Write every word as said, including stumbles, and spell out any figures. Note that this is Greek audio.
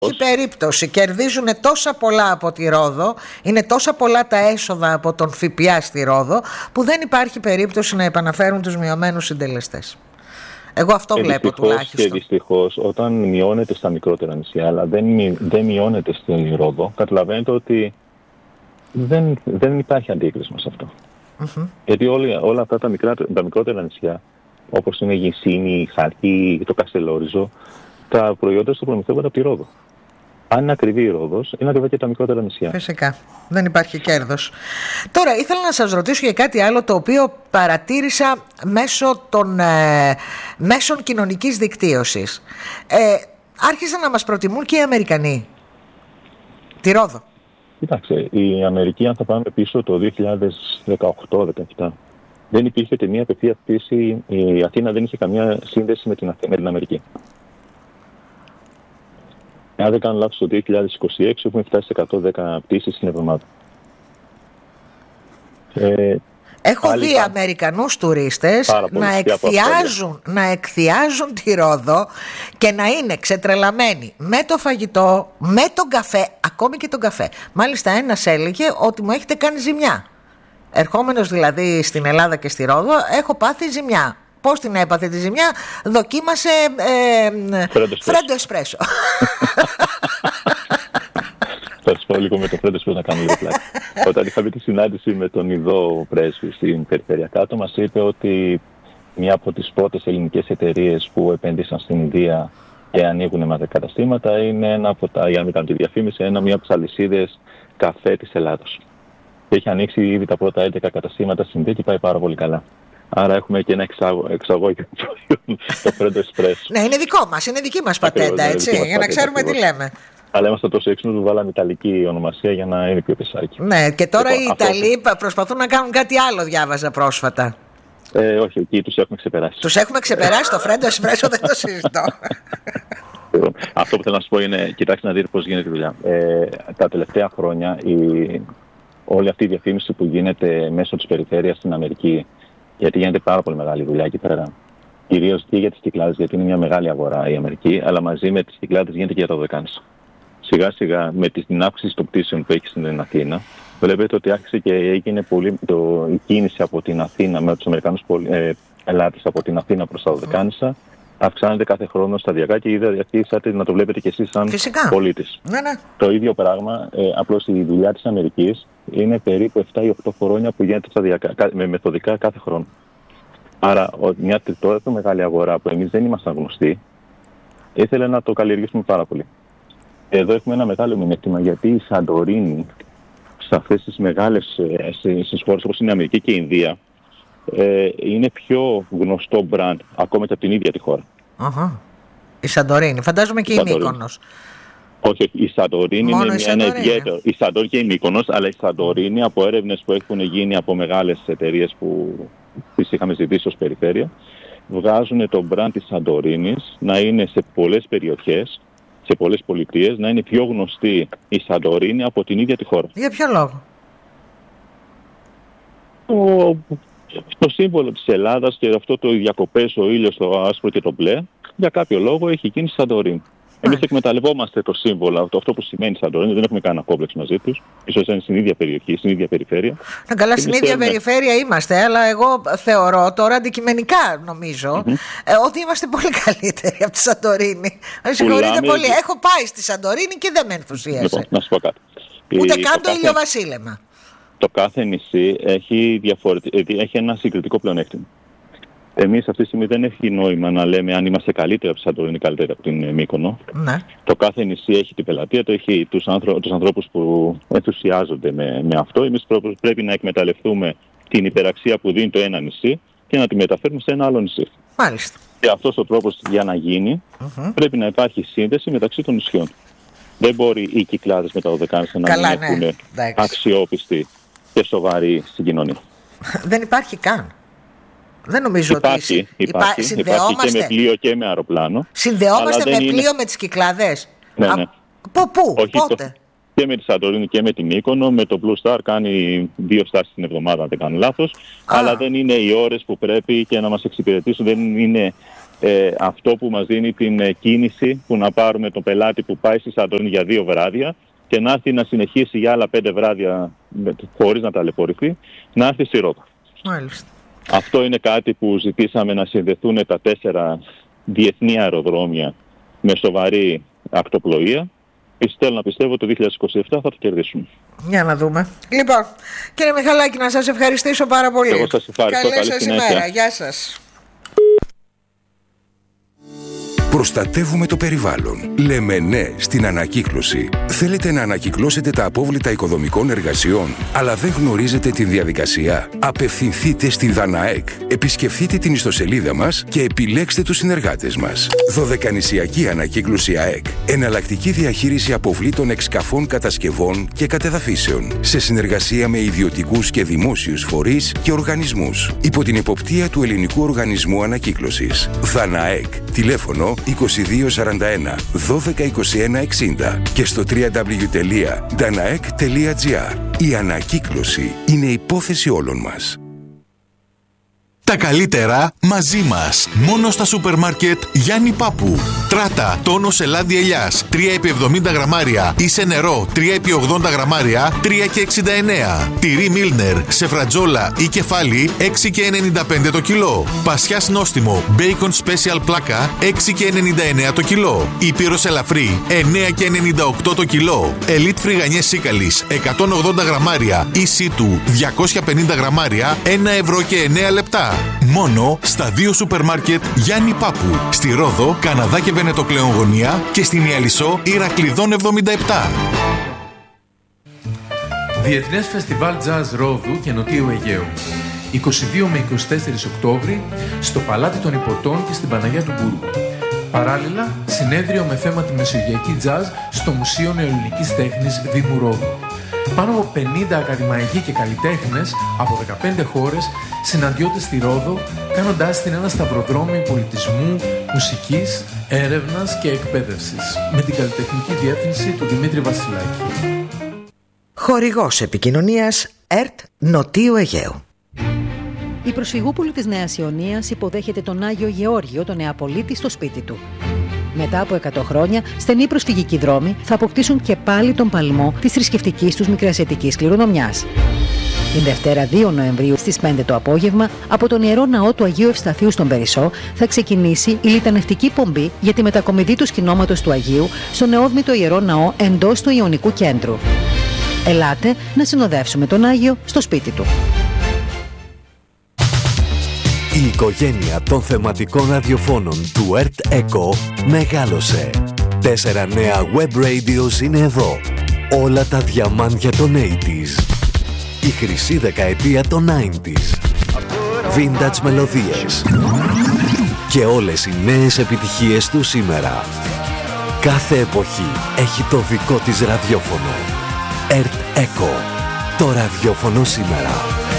Έχει περίπτωση, κερδίζουν τόσα πολλά από τη Ρόδο, είναι τόσα πολλά τα έσοδα από τον ΦΠΑ στη Ρόδο, που δεν υπάρχει περίπτωση να επαναφέρουν τους μειωμένους συντελεστές. Εγώ αυτό και βλέπω τουλάχιστον. Και δυστυχώς όταν μειώνεται στα μικρότερα νησιά, αλλά δεν, μει, δεν μειώνεται στην Ρόδο, καταλαβαίνετε ότι δεν, δεν υπάρχει αντίκρισμα σε αυτό. Mm-hmm. Γιατί όλοι, όλα αυτά τα, μικρά, τα μικρότερα νησιά, όπως είναι η Γυσίνη, η Χαλκή, το Καστελόριζο, τα προϊόντα του προμηθεύονται από τη Ρόδο. Αν είναι ακριβή η Ρόδος, είναι ακριβά και τα μικρότερα νησιά. Φυσικά. Δεν υπάρχει κέρδος. Τώρα, ήθελα να σας ρωτήσω για κάτι άλλο το οποίο παρατήρησα μέσω των ε, μέσων κοινωνικής δικτύωσης. Ε, άρχισαν να μας προτιμούν και οι Αμερικανοί τη Ρόδο. Κοιτάξτε, η Αμερική, αν θα πάμε πίσω το δύο χιλιάδες δεκαοκτώ δεκαεπτά, δεν υπήρχε ούτε μία απευθεία πτήση. Η Αθήνα δεν είχε καμία σύνδεση με την, με την Αμερική. Αν δεν κάνω λάθος, το δύο χιλιάδες είκοσι έξι έχουμε φτάσει σε εκατόν δέκα πτήσεις την εβδομάδα. Ε, Έχω δει πά... Αμερικανούς τουρίστες να εκθιάζουν, να εκθιάζουν τη Ρόδο και να είναι ξετρελαμένοι με το φαγητό, με τον καφέ, ακόμη και τον καφέ. Μάλιστα ένας έλεγε ότι μου έχετε κάνει ζημιά. Ερχόμενος δηλαδή στην Ελλάδα και στη Ρόδο, έχω πάθει ζημιά. Πώς την έπαθε τη ζημιά? Δοκίμασε ε, φρέντο εσπρέσο. Θα σας πω λίγο με το φρέντο εσπρέσο να κάνω λίγο πλάτη. Όταν είχαμε τη συνάντηση με τον Ιδώ πρέσβη στην περιφέρεια κάτω, μας είπε ότι μια από τις πρώτες ελληνικές εταιρείες που επένδυσαν στην Ινδία και ανοίγουν με καταστήματα είναι ένα από τα, για να μην κάνω τη διαφήμιση, ένα μια από τις αλυσίδες καφέ της Ελλάδος. Και έχει ανοίξει ήδη τα πρώτα έντεκα καταστήματα στην Ινδία και πάει πάρα πολύ καλά. Άρα έχουμε και ένα εξαγώγιο το φρέντο εσπρέσο. Ναι, είναι δικό μας, είναι δική μας πατέντα, έτσι, για να ξέρουμε τι λέμε. Αλλά είμαστε τόσο έξυπνοι που βάλαμε ιταλική ονομασία για να είναι πιο πεσάκι. Ναι, και τώρα οι Ιταλοί προσπαθούν να κάνουν κάτι άλλο, διάβαζα πρόσφατα. Ε, όχι, εκεί τους έχουμε ξεπεράσει. Τους έχουμε ξεπεράσει, το φρέντο εσπρέσο δεν το συζητώ. Αυτό που θέλω να σας πω είναι, κοιτάξτε να δείτε πώς γίνεται η δουλειά. Ε, τα τελευταία χρόνια η, όλη αυτή η διαφήμιση που γίνεται μέσω της περιφέρειας στην Αμερική, γιατί γίνεται πάρα πολύ μεγάλη δουλειά εκεί πέρα. Κυρίως και για τις Κυκλάδες, γιατί είναι μια μεγάλη αγορά η Αμερική, αλλά μαζί με τις Κυκλάδες γίνεται και για το Δωδεκάνησα. Σιγά σιγά με την αύξηση των πτήσεων που έχει στην Αθήνα, βλέπετε ότι άρχισε και έγινε πολύ το, η κίνηση από την Αθήνα με τους Αμερικανούς ε, ελάτες από την Αθήνα προς τα Δωδεκάνησα. Αυξάνεται κάθε χρόνο σταδιακά και είδα αρχίσατε να το βλέπετε κι εσείς σαν πολίτης. Ναι, ναι. Το ίδιο πράγμα, ε, απλώς η δουλειά της Αμερικής είναι περίπου επτά ή οκτώ χρόνια που γίνεται σταδιακά, με μεθοδικά κάθε χρόνο. Άρα μια τόσο μεγάλη αγορά που εμείς δεν ήμασταν γνωστοί, ήθελε να το καλλιεργήσουμε πάρα πολύ. Εδώ έχουμε ένα μεγάλο μειονέκτημα, γιατί η Σαντορίνη σε αυτές τις μεγάλες στις χώρες όπως είναι η Αμερική και η Ινδία ε, είναι πιο γνωστό μπραντ ακόμα και από την ίδια τη χώρα. Αχα. Η Σαντορίνη, φαντάζομαι και η, η Μύκονος. Όχι, η Σαντορίνη Μόνο είναι η ένα ιδιαίτερο. Η Σαντορίνη και η Μύκονος, αλλά η Σαντορίνη από έρευνες που έχουν γίνει από μεγάλες εταιρείες που τις είχαμε ζητήσει ως περιφέρεια, βγάζουν το μπραντ της Σαντορίνης να είναι σε πολλές περιοχές, σε πολλές πολιτείες, να είναι πιο γνωστή η Σαντορίνη από την ίδια τη χώρα. Για ποιο λόγο? Το, το σύμβολο της Ελλάδας και αυτό το διακοπές, ο ήλιος, το άσπρο και το μπλε, για κάποιο λόγο έχει γίνει στη Σαντορίνη. Εμείς εκμεταλλευόμαστε το σύμβολο, αυτό, αυτό που σημαίνει Σαντορίνη, δεν έχουμε κανένα κόμπλεξ μαζί τους. Ίσως είναι στην ίδια περιοχή, στην ίδια περιφέρεια. Να καλά, στην ίδια θέλουμε... περιφέρεια είμαστε, αλλά εγώ θεωρώ τώρα αντικειμενικά νομίζω mm-hmm. ε, ότι είμαστε πολύ καλύτεροι από τη Σαντορίνη. Αν συγχωρείτε πολύ, έχω πάει στη Σαντορίνη και δεν με ενθουσίασε. Λοιπόν, να σου πω κάτι. Ούτε η... καν το, το κάθε... ηλιοβασίλεμα. Το κάθε νησί έχει, διαφορετικό, έχει ένα συγκριτικό πλεονέκτημα. Εμείς αυτή τη στιγμή δεν έχει νόημα να λέμε αν είμαστε καλύτεροι από τη Σαντορίνη ή καλύτεροι από την Μύκονο. Ναι. Το κάθε νησί έχει την πελατεία, το έχει τους, άνθρω, τους ανθρώπους που ενθουσιάζονται με, με αυτό. Εμείς πρέπει να εκμεταλλευτούμε την υπεραξία που δίνει το ένα νησί και να τη μεταφέρουμε σε ένα άλλο νησί. Μάλιστα. Και αυτός ο τρόπος για να γίνει mm-hmm. πρέπει να υπάρχει σύνδεση μεταξύ των νησιών. Δεν μπορεί οι Κυκλάδες με τα Δωδεκάνησα να μην ναι. έχουν αξιόπιστη και σοβαρή στην κοινωνία. Δεν υπάρχει καν. Δεν νομίζω υπάρχει, ότι υπάρχει, υπάρχει, υπάρχει και με πλοίο και με αεροπλάνο. Συνδεόμαστε με πλοίο είναι... με τις Κυκλάδες. Ναι, ναι. Από πού, Όχι, πότε? Το... Και με τη Σαντορίνη και με την Μύκονο. Με το Blue Star κάνει δύο στάσεις την εβδομάδα, αν δεν κάνω λάθος. Αλλά δεν είναι οι ώρες που πρέπει και να μας εξυπηρετήσουν. Δεν είναι ε, αυτό που μας δίνει την ε, κίνηση που να πάρουμε τον πελάτη που πάει στη Σαντορίνη για δύο βράδια και να έρθει να συνεχίσει για άλλα πέντε βράδια χωρίς να ταλαιπωρηθεί, να έρθει στη Ρόδο. Μάλιστα. Αυτό είναι κάτι που ζητήσαμε να συνδεθούν τα τέσσερα διεθνή αεροδρόμια με σοβαρή ακτοπλοεία. Θέλω να πιστεύω ότι το δύο χιλιάδες είκοσι επτά θα το κερδίσουμε. Για να δούμε. Λοιπόν, κύριε Μιχαλάκη, να σας ευχαριστήσω πάρα πολύ. Εγώ σας ευχαριστώ. Καλή σας ημέρα. Γεια σας. Προστατεύουμε το περιβάλλον. Λέμε ναι στην ανακύκλωση. Θέλετε να ανακυκλώσετε τα απόβλητα οικοδομικών εργασιών, αλλά δεν γνωρίζετε τη διαδικασία? Απευθυνθείτε στη ΔΑΝΑΕΚ. Επισκεφτείτε την ιστοσελίδα μας και επιλέξτε τους συνεργάτες μας. Δωδεκανησιακή Ανακύκλωση ΑΕΚ. Εναλλακτική διαχείριση αποβλήτων εξκαφών, κατασκευών και κατεδαφίσεων. Σε συνεργασία με ιδιωτικούς και δημόσιους φορείς και οργανισμούς. Υπό την εποπτεία του Ελληνικού Οργανισμού Ανακύκλωσης. ΔΑΝΑΕΚ. Τηλέφωνο είκοσι δύο σαράντα ένα δώδεκα είκοσι ένα εξήντα και στο double-u double-u double-u τελεία danaek τελεία gr. Η ανακύκλωση είναι υπόθεση όλων μας. Τα καλύτερα μαζί μας. Μόνο στα σούπερ μάρκετ Γιάννη Πάπου. Τράτα, τόνος ελάντι ελιάς, τρία επί εβδομήντα γραμμάρια. Είσαι νερό, τρία επί ογδόντα γραμμάρια, τρία και εξήντα εννέα. Τυρί Μίλνερ, σε φρατζόλα ή κεφάλι, έξι και ενενήντα πέντε το κιλό. Πασιάς νόστιμο, Bacon Special πλάκα, έξι και ενενήντα εννέα το κιλό. Ήπειρος ελαφρύ, εννέα και ενενήντα οκτώ το κιλό. Elite φρυγανιές Σίκαλης, εκατόν ογδόντα γραμμάρια ή Σίτου, διακόσια πενήντα γραμμάρια, ένα ευρώ και εννέα λεπτά. Μόνο στα δύο σούπερ μάρκετ Γιάννη Πάπου. Στη Ρόδο, Καναδά και Βενετοκλέον γωνία και στην Ιαλισσό Ηρακλειδών εβδομήντα επτά. Διεθνές Φεστιβάλ Jazz Ρόδου και Νοτίου Αιγαίου. είκοσι δύο με είκοσι τέσσερα Οκτώβρη στο Παλάτι των Υποτών και στην Παναγιά του Μπούργου. Παράλληλα, συνέδριο με θέμα τη μεσογειακή jazz στο Μουσείο Νεοελληνικής Τέχνης Δήμου Ρόδου. Πάνω από πενήντα ακαδημαϊκοί και καλλιτέχνες από δεκαπέντε χώρες συναντιόνται στη Ρόδο, κάνοντάς την ένα σταυροδρόμι πολιτισμού, μουσικής, έρευνας και εκπαίδευσης, με την καλλιτεχνική διεύθυνση του Δημήτρη Βασιλάκη. Χορηγός επικοινωνίας ΕΡΤ Νοτίου Αιγαίου. Η προσφυγούπολη της Νέας Ιωνίας υποδέχεται τον Άγιο Γεώργιο, τον Νεαπολίτη, στο σπίτι του. Μετά από εκατό χρόνια, στενοί προσφυγικοί δρόμοι θα αποκτήσουν και πάλι τον παλμό της θρησκευτικής τους μικρασιατικής κληρονομιάς. Την Δευτέρα δύο Νοεμβρίου στις πέντε το απόγευμα, από τον Ιερό Ναό του Αγίου Ευσταθείου στον Περισσό, θα ξεκινήσει η λιτανευτική πομπή για τη μετακομιδή του σκηνώματος του Αγίου στο νεόδμητο Ιερό Ναό εντός του Ιωνικού Κέντρου. Ελάτε να συνοδεύσουμε τον Άγιο στο σπίτι του. Η οικογένεια των θεματικών ραδιοφώνων του ΕΡΤ ΕΚΟ μεγάλωσε. Τέσσερα νέα web radios είναι εδώ. Όλα τα διαμάντια των ογδόντα. Η χρυσή δεκαετία των ενενήντα. Vintage μελωδίες. Και όλες οι νέες επιτυχίες του σήμερα. Κάθε εποχή έχει το δικό της ραδιόφωνο. ΕΡΤ ΕΚΟ. Το ραδιόφωνο σήμερα.